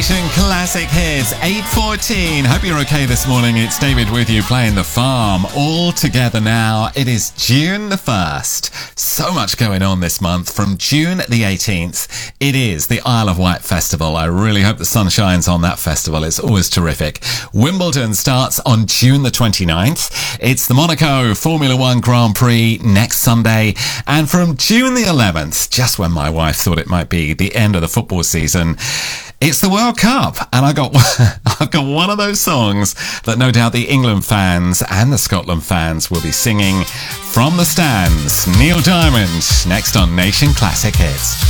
Nation Classic Hits, 8:14. Hope you're okay this morning. It's David with you playing The Farm. All together now. It is June the 1st. So much going on this month. From June the 18th, it is the Isle of Wight Festival. I really hope the sun shines on that festival. It's always terrific. Wimbledon starts on June the 29th. It's the Monaco Formula One Grand Prix next Sunday. And from June the 11th, just when my wife thought it might be the end of the football season, it's the World Cup, and I've got one of those songs that no doubt the England fans and the Scotland fans will be singing from the stands. Neil Diamond, next on Nation Classic Hits.